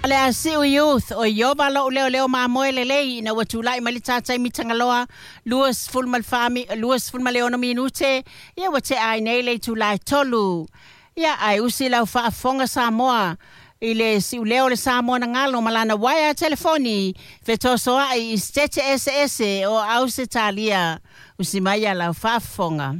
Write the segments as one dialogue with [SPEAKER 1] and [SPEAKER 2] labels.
[SPEAKER 1] Ale asi o youth o yoba lo leo ma moele lei na watulai malitata mitangaloa luas fulmal fami luas fulmal leono minute ya wate ai nei tulai tolu ya ai usila fa fonga Samoa ile si leo le Samoa na ngalo malana waya telefoni fetoso ai stete ss o ausitalia usimaya la fa fonga.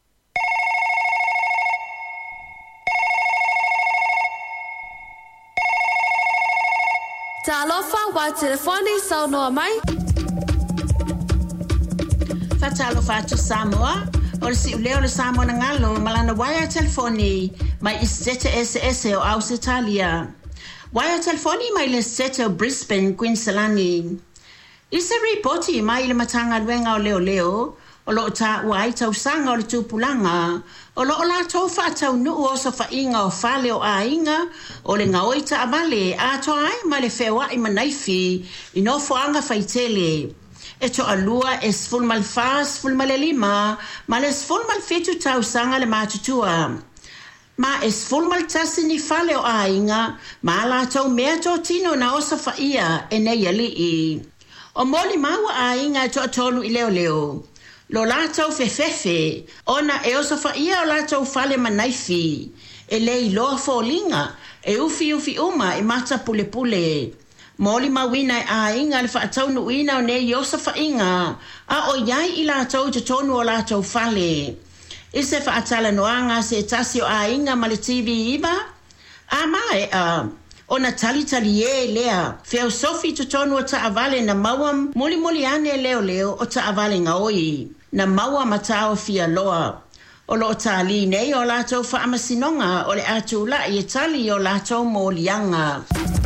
[SPEAKER 2] Talofa wa telefoni sauno mai.
[SPEAKER 1] Fatalofa tu Samoa. O si leo le Samoa na ngalo malana waya telefoni mai istete ss o Ausitalia. Waya telefoni mai le stete o Brisbane, Queensland. Isa ripoti mai le matanga luenga o leo. O lo ta wai tau sanga o le tupulanga. O lo la tau fa tau nuu o sa fa inga o fale o a inga. O le ngaoi ta avale a to ai ma le fewa i manaifi. I no foanga faitele. E to alua e sful mal fas, sful mal lima. Ma le sful mal fitu tau sanga le matutua. Ma e sful mal tasi ni fale o a inga. Ma la tau mea to tino na o sa fa ia e ne yali i. O moli maua a inga to atolu i leo. Lo lātou fefefe, ona e osofa ia o lātou fale manaifi, e lei loa fōlinga, e ufi uma e mata pule pule. Moli mawina e a inga le whaatau nu ina o ne i osofa inga, a o iai i lātou te tonu o lātou fale. I se whaatala noanga se tasi o a inga ma le TV iba, a mai ona tali e lea, feo sofi te tonu o ta avale na maua moli ane leo o ta avale ngaoi. Na maua matao fia loa. O lo tali nei o lātou whaamasinonga o le atu la i tali o lātou mōlianga.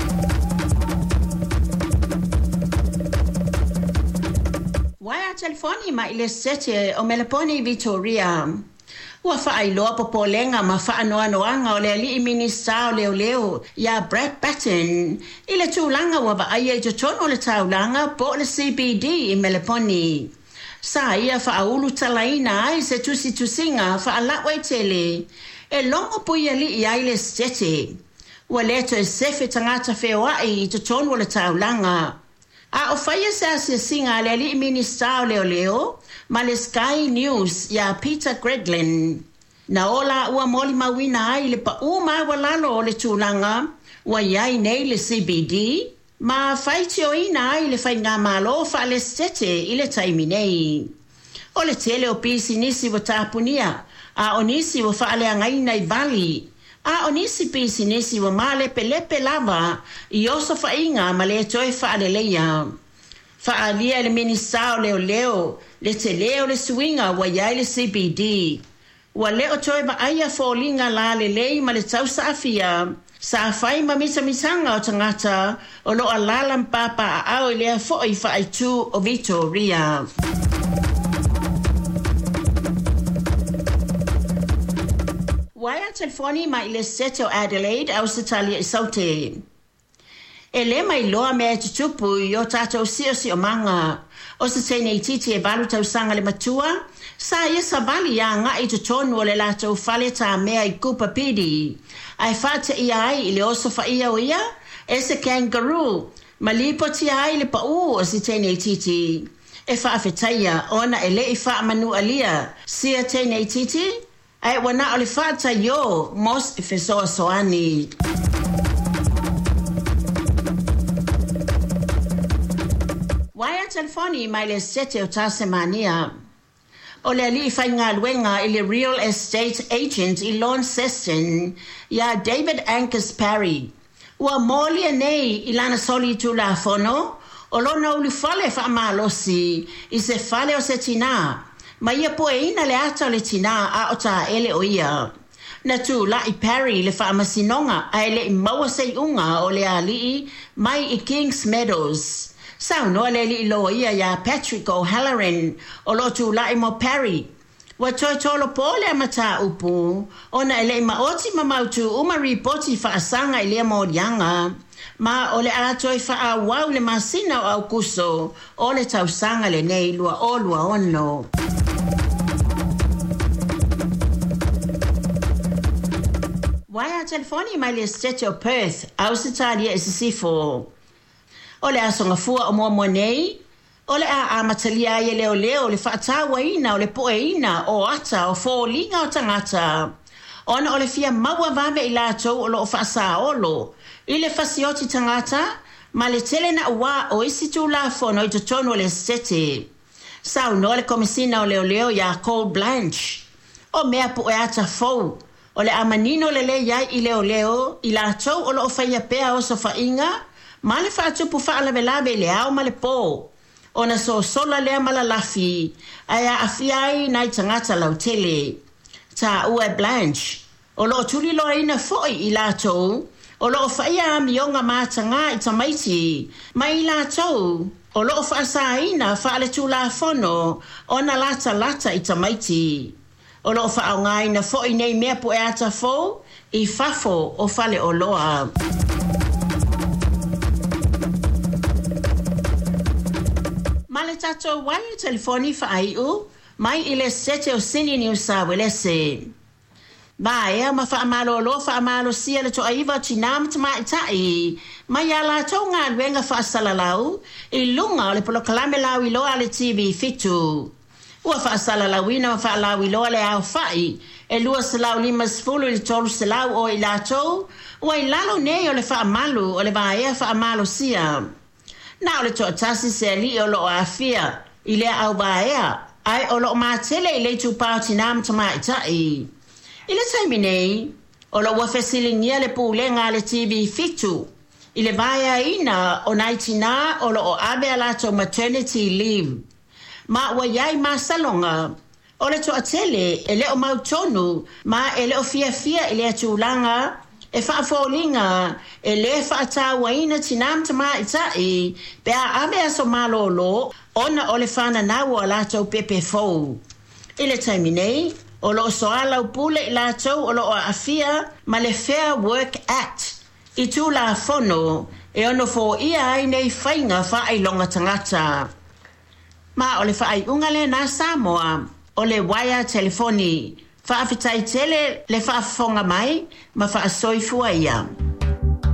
[SPEAKER 1] Waia telefoni ma ile sete o Melaponi Victoria. Ua whaailoa popolenga ma whaanoanoanga o le ali i minista o leo ya Brad Batten. Ile tūlanga wa vaai e totono le taulanga po le CBD i Melaponi. Sa ia whaaulu talaina ai se tusinga whaalawai tele. E longo pui ali i aile stete. Ua leto e sefe tangata whewai i te tonu le taulanga. A o whaia se asia singa le ali i minista o leo, ma le Sky News ya Peter Greglin. Na ola ua moli mawina ai le pa uma walalo o le tūlanga, ua iai nei le CBD, ma faiti o ina ai le fai ngā malo fa le stete i le taimi nei. O le tele o pisi nisi wa tāpunia, a o nisi wa fa le angaina i bali, a o nisi pisi nisi wa ma lepe lava i oso fa inga ma le toi fa le leia. Fa alia le minista o leo, le te leo le suinga wa iai le CBD. Wa leo toi ba aia fōlinga la le lei ma le tausa afia, sa fai ma misanga o tangata o lo alalam papa a au lea fo'i whaaitu o Victoria. Waia telefoni ma ile sete o Adelaide au Sitalia i saute. E le mai loa mea tutupu i o tātou si o manga. O se tene i titi e balu tau sanga le matua, sa ia sa bali ia nga i tutonu o le lātou fale tā mea i kupa pidi. Ai whate ia ai i le oso wha ia o ia, e se kangaroo, ma lipo ti ai le pa o si tene i titi. E whaafetaia, ona e le i wha manu alia, sia tene i titi, ai wana o le whata yo, mos i fesoa soani. Waia telefoni mai le sete o Tasemania. O le ali fai ngā luenga i le real estate agent i Launceston, ia David Angus Parry. Ua mōlia nei i lana soli tu la fono, o lona ulu fale wha malosi i se fale o se tina. Ma ia poe ina le ata le tina a o ta ele o ia. Na tu la i Parry le wha masinonga a ele i maua sei unga o le ali mai i Kings Meadows. Sao noa le li loa ia ya Patrick O'Halloran o lo tu lai mo Parry. Wa toi tolo po le mata upu, ona ele ma oti ma mautu umari poti fa asanga ile mo yanga. Ma o le ala toi fa a wau le masina o au kuso, o le tau sanga le nei lua o lua ono. Waia telefoni mai le sete o Perth, Ausitalia sifo. O le asonga fua o mua nei, o le a matalia ia leo le whaatawa ina o le poe ina o ata o fōlinga o tangata. Ona o le fia maua vame i lātou o lo o whaasa olo. I le whasioti tangata, ma le tele na ua o isitu la fono i totono le sete. Sau no le komisina o leo ya Cold Blanche. O mea poe ata fau. O le amanino le iai i leo i lātou o lo o whaia pea o so whainga, ma le whaatupu whaalawelawe le au ma le pō. Ona so sola lea malalafi, aia awhiai nai tangata lau tele. Ta ua Blanche, o lo tuli loa ina foi i lātou, o lo whaia mionga mātanga i tamaiti, ma i lātou, o lo whaasa ina whaale tūla fono, ona lata i tamaiti. O lo whaonga ina foi nei mea po e ata fo, i fafo o whale o loa. Male tato waia telefoni whaaiu, mai i le sete o Sini New South Wales. Ba ea ma whaamalo lo whaamalo sia le to aiva tinam tama itai, mai ala tau ngā luenga whaasalalau, i lunga o le polo kalame lau i loa le TV fitu. Ua whaasalalau ina wa whaalau i loa le au whai, e lua salau lima sfulu i tolu salau o i lātou, ua i lalo nei o le whaamalu o le ba ea whaamalo sia. Na o le to atasi se li o lo o awhia, i le au ba ea, ai o lo mātele i le tūpau tinam tama itai. I le taimi nei, o lo wafesilingia le pūlenga le TV fitu, i le baia ina o naitina o lo o abe alato maternity leave. Ma ua iai masalonga, o le to atele e le o mautonu, ma e le o fia i le atulanga, e whaafolinga, e le whaatawa ina tinam tama itai, pe a abe aso malolo, ona o le whana nawa alato pepe fau. I le taimi nei, o lo soala upule i lātou o lo o awhia ma le Fair Work Act. I tū la fono e ono fo ia ai nei whainga whaailonga tangata. Ma o le whaaiunga le nā Samoa o le waia telefoni. Whaafitai tele le whaafonga mai ma whaasoifua ia.